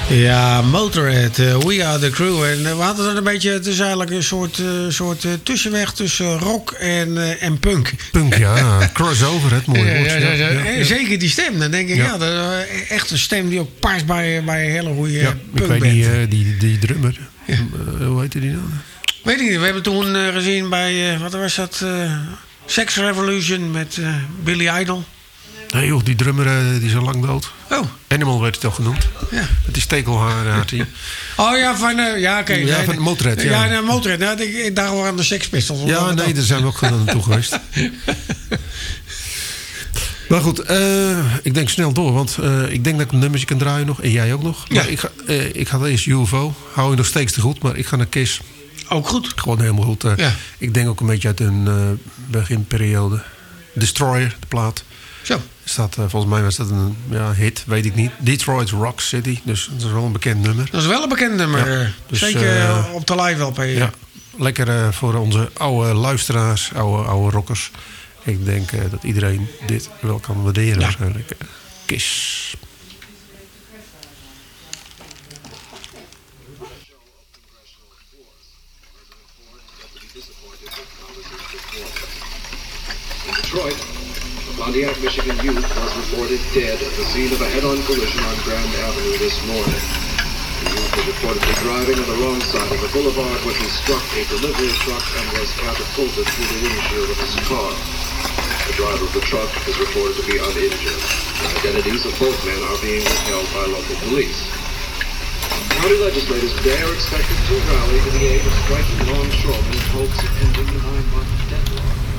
Ja, Motorhead, We Are The Crew. En we hadden er een beetje, het is eigenlijk een soort tussenweg tussen rock en punk. Punk, ja. Crossover, het mooie woord. Ja. Zeker die stem. Dan denk ik, dat is echt een stem die ook past bij een hele goede punkband. Ik weet niet, die drummer. Ja. Hoe heette die nou? Weet ik niet. We hebben toen gezien bij, wat was dat? Sex Revolution met Billy Idol. Nee joh, die drummer die is al lang dood. Oh. Animal werd het toch genoemd. Ja. Met die stekelhaar had hij. Oh ja, van oké. Ja, van Motorhead. Ja, Motorhead. Nou, ik dacht wel aan de Sex Pistols. Ja, nee, daar zijn we ook naartoe geweest. Maar goed, ik denk snel door. Want ik denk dat ik een nummertje kan draaien nog. En jij ook nog. Ja. Maar ik ga eerst UFO. Hou je nog steeds te goed. Maar ik ga naar Kiss. Ook goed. Gewoon helemaal goed. Ik denk ook een beetje uit een beginperiode. Destroyer, de plaat. Zo. Volgens mij was dat een hit, weet ik niet. Detroit Rock City, dus dat is wel een bekend nummer. Dat is wel een bekend nummer. Ja, dus, zeker op de live LP. Ja, lekker voor onze oude luisteraars, oude rockers. Ik denk dat iedereen dit wel kan waarderen waarschijnlijk. Kiss. Detroit, a Pontiac, Michigan youth was reported dead at the scene of a head-on collision on Grand Avenue this morning. The youth was reportedly driving on the wrong side of the boulevard when he struck a delivery truck and was catapulted through the windshield of his car. The driver of the truck is reported to be uninjured. The identities of both men are being withheld by local police. County legislators today are expected to rally to the aid of striking longshoremen in hopes of ending the 9-month deadlock.